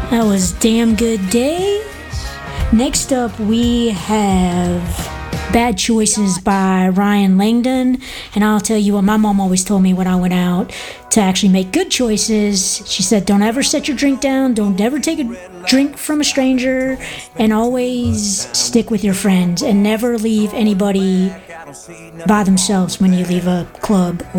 That was Damn Good Day. Next up, we have Bad Choices by Ryan Langdon. And I'll tell you what my mom always told me when I went out to actually make good choices. She said, don't ever set your drink down. Don't ever take a drink from a stranger. And always stick with your friends. And never leave anybody by themselves when you leave a club